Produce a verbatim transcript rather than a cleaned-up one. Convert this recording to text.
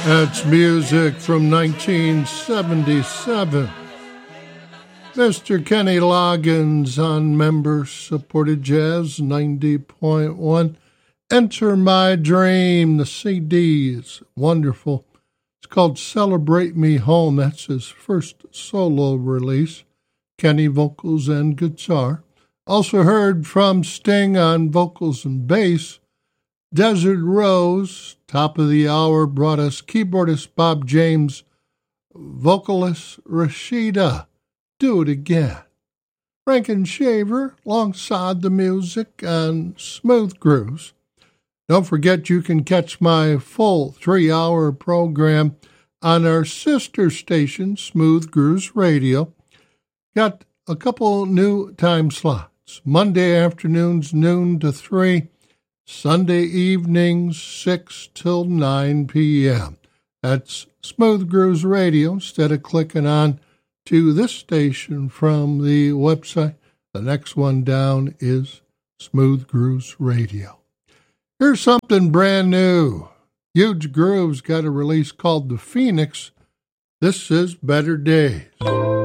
That's music from nineteen seventy-seven. Mister Kenny Loggins on member-supported jazz ninety point one. Enter My Dream, the C D is wonderful. It's called Celebrate Me Home. That's his first solo release. Kenny vocals and guitar. Also heard from Sting on vocals and bass. Desert Rose, top of the hour, brought us keyboardist Bob James, vocalist Rashida, Do It Again. Frank Shaver, alongside the music on Smooth Grooves. Don't forget you can catch my full three-hour program on our sister station, Smooth Grooves Radio. Got a couple new time slots. Monday afternoons, noon to three. Sunday evenings, six till nine p.m. That's Smooth Grooves Radio. Instead of clicking on to this station from the website, the next one down is Smooth Grooves Radio. Here's something brand new. Huge Grooves got a release called The Phoenix. This is Better Days.